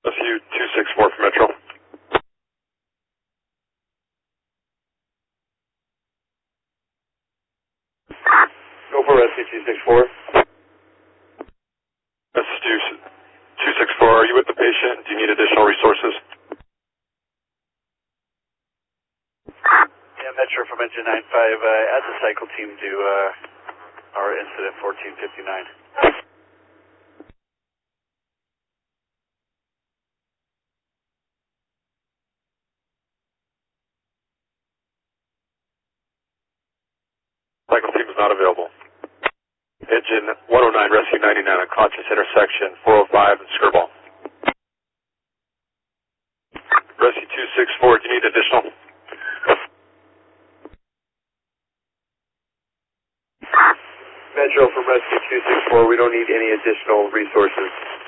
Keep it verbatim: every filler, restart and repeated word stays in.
Rescue two six four for Metro. Go for Rescue two six four. Rescue two six four, are you with the patient? Do you need additional resources? Yeah, Metro from engine nine five, uh, add the cycle team to uh, our incident fourteen fifty-nine. Cycle team is not available. Engine one oh nine, Rescue ninety-nine on Conscious intersection four oh five and Skirball. Rescue two six four, do you need additional? Metro from Rescue two six four, we don't need any additional resources.